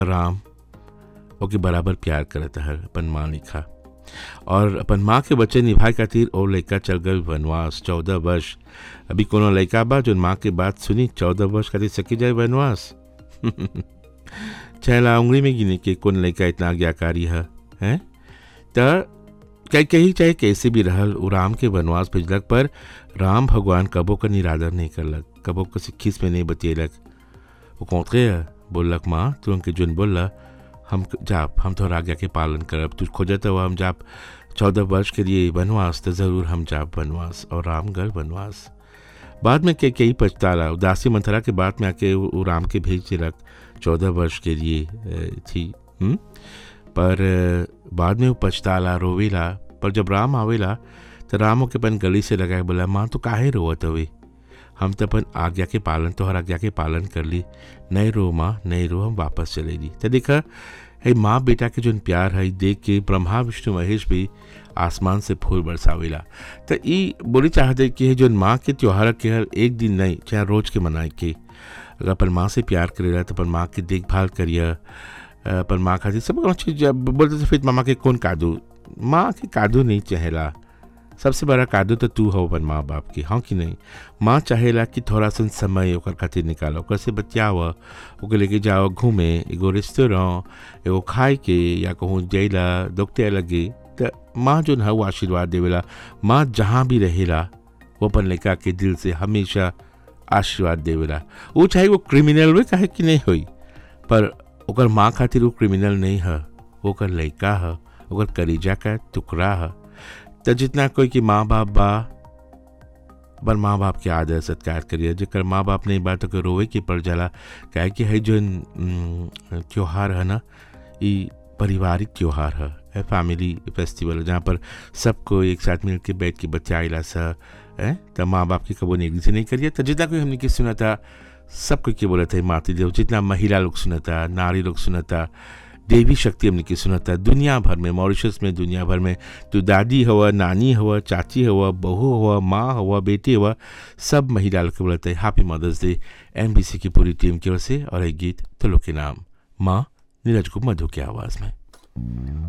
राम ओके बराबर प्यार करत हल अपन माँ लिखा और अपन माँ के वचन निभाए खातिर ओ लड़का चल गए वनवास 14 वर्ष। अभी कोनो लड़का बा जो माँ के बात सुनी 14 वर्ष खातिर सकी जाए वनवास। चहला उंगली में गिने के कौन लड़का इतना आज्ञाकारी है हैं? त कहीं चाहे कैसे भी रहल उ राम के वनवास भेजलक पर राम भगवान कबो का निरादर नहीं करलक, कबो को खिस में नहीं बतियलक। वो कौतरे बोलक माँ तू हमके जोन बोल हम जाप हम तोहर आज्ञा के पालन करब, तू खोजत हुआ हम जाप 14 वर्ष के लिए वनवास तो ज़रूर हम जाप वनवास। और राम गल वनवास। बाद में कई पछताला उदासी मंथरा के बाद में आके वो राम के भेज दिलक 14 वर्ष के लिए थी। पर बाद में वो पछताला रोवेला। पर जब राम आवेला तो राम के अपन गली से लगाए बोला माँ तो काहे रोवत हवे, हम तो अपन आज्ञा के पालन तोहर आज्ञा के पालन कर ली, नहीं रो माँ नहीं रो, हम वापस चले ली। तो देखा है माँ बेटा के जो प्यार है देख के ब्रह्मा विष्णु महेश भी आसमान से फूल बरसावेला। तो ये बोली चाहते कि जो माँ के त्यौहार के हर एक दिन नहीं चाहे रोज के मनाए के, अगर अपन माँ से प्यार करेला तो अपन माँ की देखभाल करिए, अपन माँ खातिर सब जब बोलते तो फिर मामा के कौन कादू, माँ के कादू नहीं चाहेला, सबसे बड़ा कादू तो तू हो अपन माँ बाप की, हाँ कि नहीं। माँ चाहेला कि थोड़ा सा समय ओकर खातिर निकालो, ओकर से बतियाव, ओके लेके जाओ घूमे, एगो रेस्टोरेंट एगो खाए के या कहूँ जैला दोखते लगे तो माँ जो है वो आशीर्वाद देवेला। माँ जहाँ भी रहेला वो अपन लड़का के दिल से हमेशा आशीर्वाद देवेला। वो चाहे वो क्रिमिनल हुए काहे कि नहीं हुई, पर ओकर माँ खातिर वो क्रिमिनल नहीं है, वो ओकर लड़का है, ओकर कलीजा का टुकड़ा है। तो जितना कोई कि माँ बाप बा पर माँ बाप के आदर सत्कार करिए, जकर माँ बाप नहीं बा तो रोवे के पड़ जाला। काहे कि है जो त्यौहार है ना ये पारिवारिक त्यौहार है, फैमिली फेस्टिवल जहाँ पर सबको एक साथ मिल के बैठ के बचाएला सा है। तो माँ बाप की कबो नेगली से नहीं करिए। तो जितना कोई हमने किस सुना था सब कोई क्या बोला था माती देव, जितना महिला लोग सुना था, नारी लोग सुना था, देवी शक्ति हमने की सुना था दुनिया भर में, मॉरिशस में दुनिया भर में, तो दादी हुआ, नानी हुआ, चाची हुआ, बहू हुआ, माँ हुआ, बेटी हुआ, सब महिला लोग के बोलते हैं हैप्पी मदर्स डे MBC की पूरी टीम की ओर से। और एक गीत तुलो के नाम माँ नीरज को मधु की आवाज़ में।